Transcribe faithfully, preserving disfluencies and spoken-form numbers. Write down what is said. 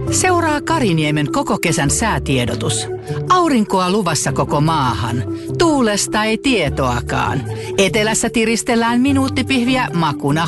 Seuraa Kariniemen koko kesän säätiedotus. Aurinkoa luvassa koko maahan. Tuulesta ei tietoakaan. Etelässä tiristellään minuuttipihviä makuna